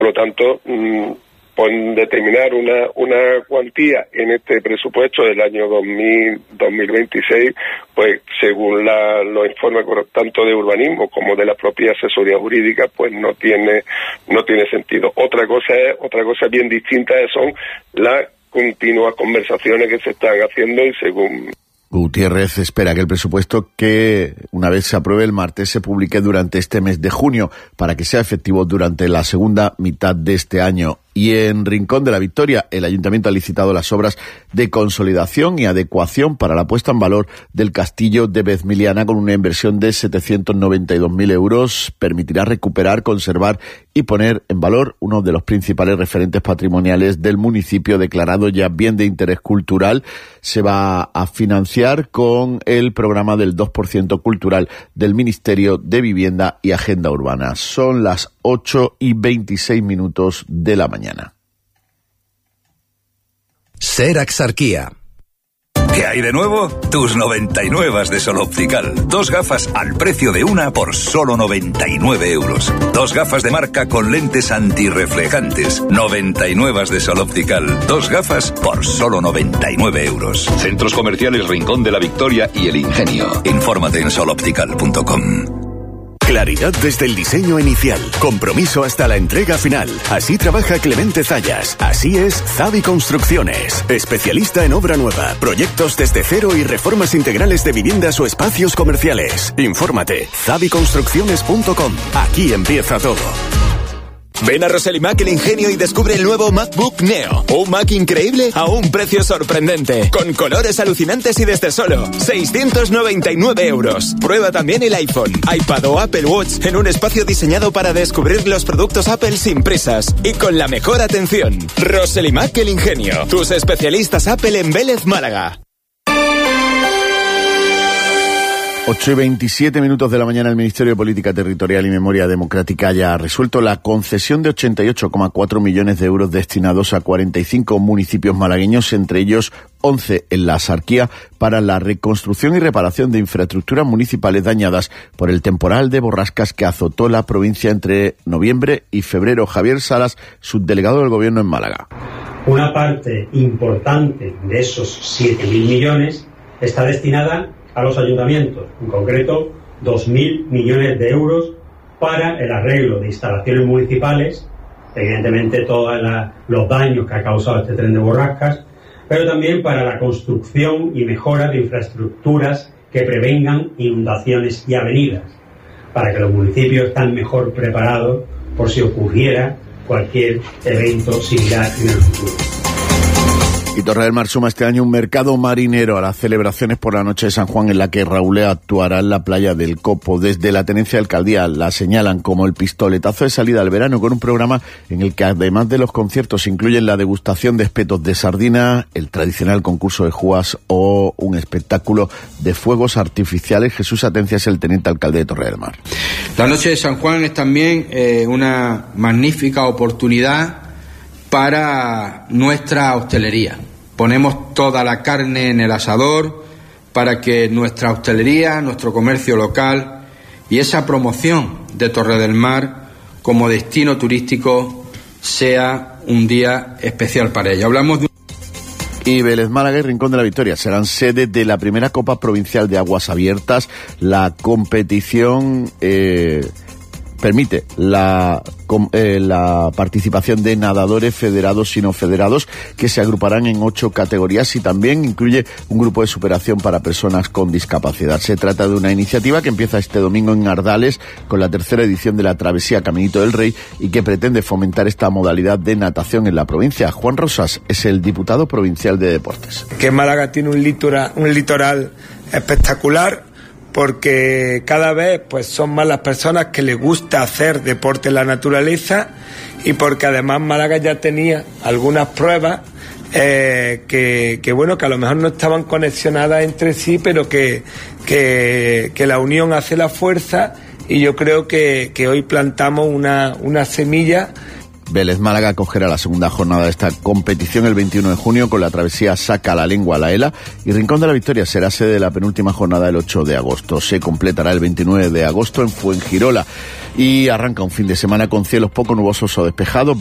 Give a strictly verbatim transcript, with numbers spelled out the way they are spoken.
Por lo tanto, mmm, por determinar una una cuantía en este presupuesto del año dos mil veintiséis, pues según la, los informes tanto de urbanismo como de la propia asesoría jurídica, pues no tiene no tiene sentido. Otra cosa es otra cosa bien distinta son las continuas conversaciones que se están haciendo y según Gutiérrez espera que el presupuesto, que una vez se apruebe el martes, se publique durante este mes de junio para que sea efectivo durante la segunda mitad de este año. Y en Rincón de la Victoria, el Ayuntamiento ha licitado las obras de consolidación y adecuación para la puesta en valor del castillo de Vezmiliana con una inversión de setecientos noventa y dos mil euros. Permitirá recuperar, conservar y poner en valor uno de los principales referentes patrimoniales del municipio, declarado ya bien de interés cultural. Se va a financiar con el programa del dos por ciento cultural del Ministerio de Vivienda y Agenda Urbana. Son las ocho y veintiséis minutos de la mañana. Ser Axarquía. ¿Qué hay de nuevo? Tus noventa y nueve de Sol Optical. Dos gafas al precio de una por solo noventa y nueve euros. Dos gafas de marca con lentes antirreflejantes. noventa y nueve de Sol Optical. Dos gafas por solo noventa y nueve euros. Centros comerciales Rincón de la Victoria y El Ingenio. Infórmate en sol optical punto com. Claridad desde el diseño inicial, compromiso hasta la entrega final. Así trabaja Clemente Zayas. Así es Zavi Construcciones. Especialista en obra nueva, proyectos desde cero y reformas integrales de viviendas o espacios comerciales. Infórmate, zavi construcciones punto com. Aquí empieza todo. Ven a Roselimac El Ingenio y descubre el nuevo MacBook Neo. Un Mac increíble a un precio sorprendente. Con colores alucinantes y desde solo seiscientos noventa y nueve euros. Prueba también el iPhone, iPad o Apple Watch en un espacio diseñado para descubrir los productos Apple sin prisas y con la mejor atención. Roselimac El Ingenio. Tus especialistas Apple en Vélez, Málaga. ocho y veintisiete minutos de la mañana. El Ministerio de Política Territorial y Memoria Democrática ya ha resuelto la concesión de ochenta y ocho coma cuatro millones de euros destinados a cuarenta y cinco municipios malagueños, entre ellos once en la Axarquía, para la reconstrucción y reparación de infraestructuras municipales dañadas por el temporal de borrascas que azotó la provincia entre noviembre y febrero. Javier Salas, subdelegado del Gobierno en Málaga. Una parte importante de esos siete mil millones está destinada a los ayuntamientos, en concreto dos mil millones de euros para el arreglo de instalaciones municipales, evidentemente todos los daños que ha causado este tren de borrascas, pero también para la construcción y mejora de infraestructuras que prevengan inundaciones y avenidas, para que los municipios estén mejor preparados por si ocurriera cualquier evento similar en el futuro. Y Torre del Mar suma este año un mercado marinero a las celebraciones por la noche de San Juan, en la que Raúl actuará en la playa del Copo. Desde la Tenencia de Alcaldía la señalan como el pistoletazo de salida al verano, con un programa en el que además de los conciertos incluyen la degustación de espetos de sardina, el tradicional concurso de júas o un espectáculo de fuegos artificiales. Jesús Atencia es el teniente alcalde de Torre del Mar. La noche de San Juan es también eh, una magnífica oportunidad para nuestra hostelería. Ponemos toda la carne en el asador para que nuestra hostelería, nuestro comercio local y esa promoción de Torre del Mar como destino turístico sea un día especial para ella. Hablamos de Y Vélez, Málaga y Rincón de la Victoria serán sede de la primera Copa Provincial de Aguas Abiertas. La competición eh, permite la, eh, la participación de nadadores federados y no federados, que se agruparán en ocho categorías, y también incluye un grupo de superación para personas con discapacidad. Se trata de una iniciativa que empieza este domingo en Ardales con la tercera edición de la Travesía Caminito del Rey y que pretende fomentar esta modalidad de natación en la provincia. Juan Rosas es el diputado provincial de Deportes. Que Málaga tiene un litoral, un litoral espectacular, porque cada vez pues son más las personas que les gusta hacer deporte en la naturaleza, y porque además Málaga ya tenía algunas pruebas eh, que, que bueno, que a lo mejor no estaban conexionadas entre sí, pero que, que, que la unión hace la fuerza, y yo creo que, que hoy plantamos una, una semilla. Vélez Málaga acogerá la segunda jornada de esta competición el veintiuno de junio con la travesía Saca la Lengua a la Ela, y Rincón de la Victoria será sede de la penúltima jornada el ocho de agosto. Se completará el veintinueve de agosto en Fuengirola y arranca un fin de semana con cielos poco nubosos o despejados.